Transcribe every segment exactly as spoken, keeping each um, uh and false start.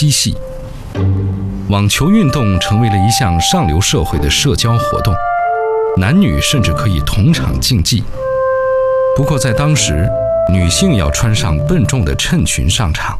嬉戏。网球运动成为了一项上流社会的社交活动，男女甚至可以同场竞技。不过在当时，女性要穿上笨重的衬裙上场。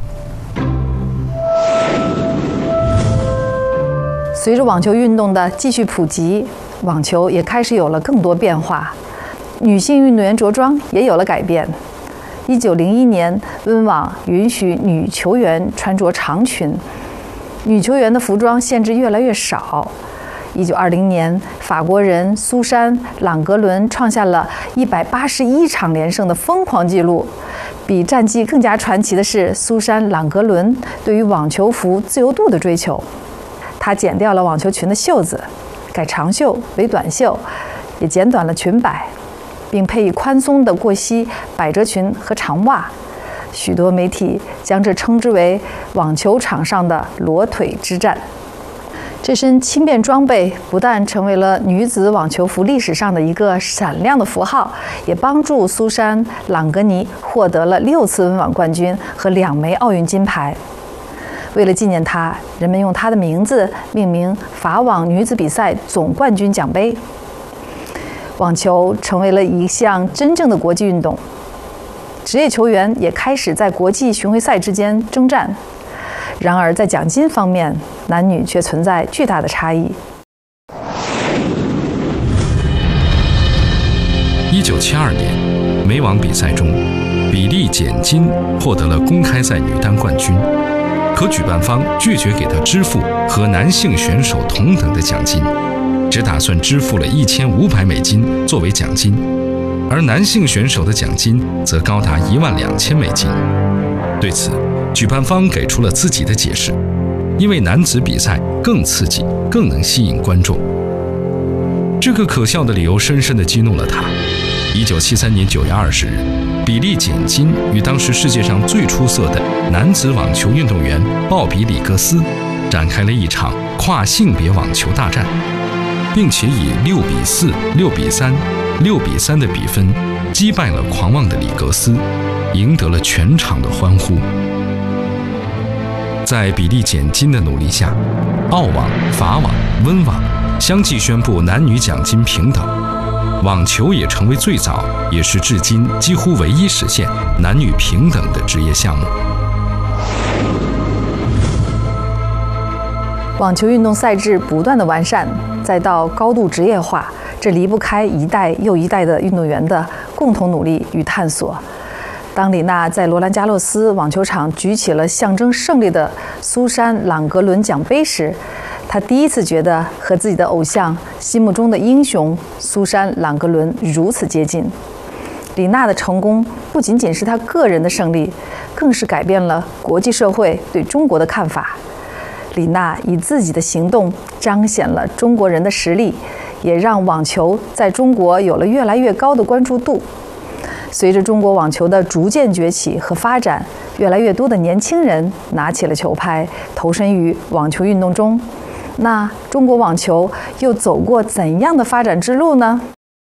随着网球运动的继续普及，网球也开始有了更多变化，女性运动员着装也有了改变。一九零一年，温网允许女球员穿着长裙，女球员的服装限制越来越少。一九二零年，法国人苏珊·朗格伦创下了一百八十一场连胜的疯狂纪录。比战绩更加传奇的是，苏珊·朗格伦对于网球服自由度的追求。她剪掉了网球裙的袖子，改长袖为短袖，也剪短了裙摆，并配以宽松的过膝百褶裙和长袜。许多媒体将这称之为网球场上的裸腿之战。这身轻便装备不但成为了女子网球服历史上的一个闪亮的符号，也帮助苏珊·朗格尼获得了六次温网冠军和两枚奥运金牌。为了纪念她，人们用她的名字命名法网女子比赛总冠军奖杯。网球成为了一项真正的国际运动，职业球员也开始在国际巡回赛之间征战。然而，在奖金方面，男女却存在巨大的差异。 一九七二年，美网比赛中，比利·简金获得了公开赛女单冠军，可举办方拒绝给她支付和男性选手同等的奖金，只打算支付了一千五百美金作为奖金，而男性选手的奖金则高达一万两千美金。对此，举办方给出了自己的解释，因为男子比赛更刺激，更能吸引观众。这个可笑的理由深深地激怒了他。一九七三年九月二十日，比利·简金与当时世界上最出色的男子网球运动员鲍比·里格斯展开了一场跨性别网球大战，并且以六比四、六比三、六比三的比分击败了狂妄的里格斯，赢得了全场的欢呼。在比利·简金的努力下，澳网、法网、温网相继宣布男女奖金平等，网球也成为最早，也是至今几乎唯一实现男女平等的职业项目。 网球运动赛制不断的完善，再到高度职业化，这离不开一代又一代的运动员的共同努力与探索。当李娜在罗兰加洛斯网球场举起了象征胜利的苏珊·朗格伦奖杯时，她第一次觉得和自己的偶像心目中的英雄苏珊·朗格伦如此接近。李娜的成功不仅仅是她个人的胜利，更是改变了国际社会对中国的看法。李娜以自己的行动彰显了中国人的实力，也让网球在中国有了越来越高的关注度。随着中国网球的逐渐崛起和发展，越来越多的年轻人拿起了球拍，投身于网球运动中。那中国网球又走过怎样的发展之路呢？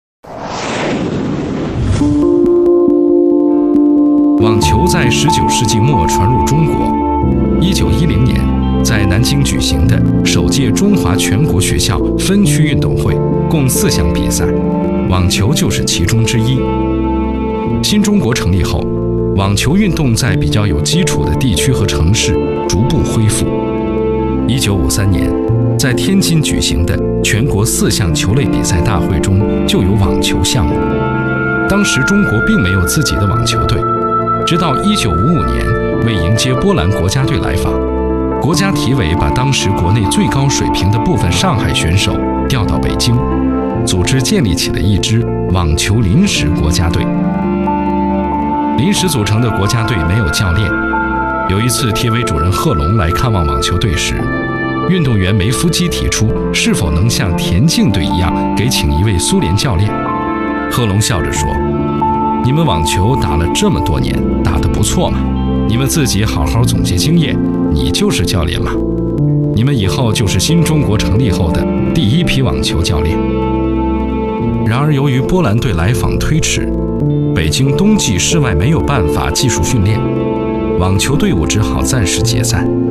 网球在十九世纪末传入中国。一九一零年，在南京举行的首届中华全国学校分区运动会，共四项比赛，网球就是其中之一。新中国成立后，网球运动在比较有基础的地区和城市逐步恢复。一九五三年，在天津举行的全国四项球类比赛大会中就有网球项目。当时中国并没有自己的网球队，直到一九五五年，为迎接波兰国家队来访，国家体委把当时国内最高水平的部分上海选手调到北京，组织建立起了一支网球临时国家队。临时组成的国家队没有教练。有一次，体委主任贺龙来看望网球队时，运动员梅夫基提出是否能像田径队一样给请一位苏联教练。贺龙笑着说：“你们网球打了这么多年，打得不错嘛，你们自己好好总结经验，你就是教练嘛。你们以后就是新中国成立后的第一批网球教练。”然而，由于波兰队来访推迟，北京冬季室外没有办法技术训练，网球队伍只好暂时解散。